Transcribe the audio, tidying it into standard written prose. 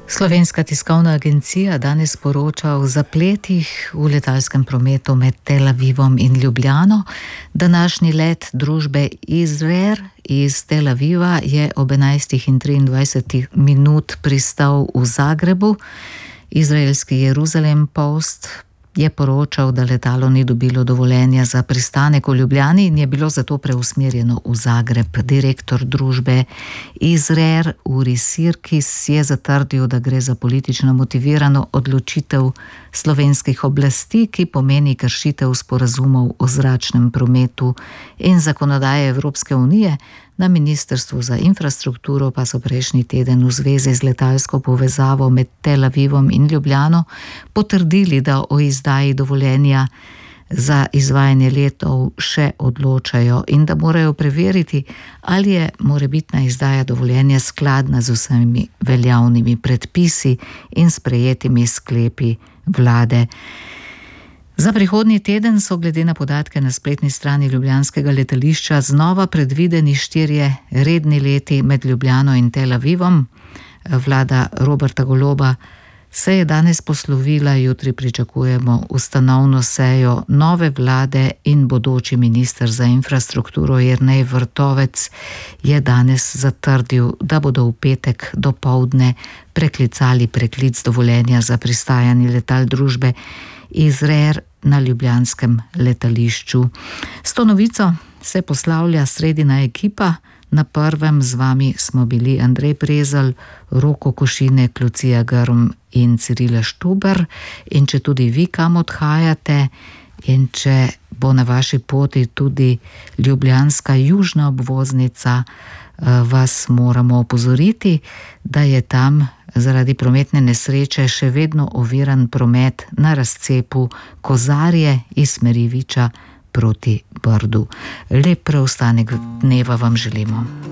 Slovenska tiskovna agencija danes poroča o zapletih v letalskem prometu med Tel Avivom in Ljubljano. Današnji let družbe Izrair iz Tel Aviva je ob 11:23 pristal v Zagrebu. Izraelski Jeruzalem Post je poročal, da letalo ni dobilo dovoljenja za pristanek v Ljubljani in je bilo zato preusmerjeno v Zagreb. Direktor družbe Izrair Uri Sirkis je zatrdil, da gre za politično motivirano odločitev slovenskih oblasti, ki pomeni kršitev sporazumov o zračnem prometu in zakonodaje Evropske unije. Na Ministrstvu za infrastrukturo pa so prejšnji teden v zvezi z letalsko povezavo med Tel Avivom in Ljubljano potrdili, da o izdaji dovoljenja za izvajanje letov še odločajo in da morajo preveriti, ali je morebitna izdaja dovoljenja skladna z vsemi veljavnimi predpisi in sprejetimi sklepi vlade. Za prihodnji teden so glede na podatke na spletni strani ljubljanskega letališča znova predvideni 4 redni leti med Ljubljano in Tel Avivom. Vlada Roberta Goloba se je danes poslovila, jutri pričakujemo ustanovno sejo nove vlade in bodoči minister za infrastrukturo Jernej Vrtovec je danes zatrdil, da bodo v petek dopoldne preklicali preklic dovoljenja za pristajanje letal družbe Izrair na ljubljanskem letališču. S to novico se poslavlja sredina ekipa. Na prvem z vami smo bili Andrej Prezelj, Roko Košinek, Lucija Grm in Cirila Štuber. In če tudi vi kam odhajate in če bo na vaši poti tudi ljubljanska južna obvoznica, vas moramo opozoriti, da je tam zaradi prometne nesreče še vedno oviran promet na razcepu Kozarje iz smeri Viča proti Brdu. Lep preostanek dneva vam želimo.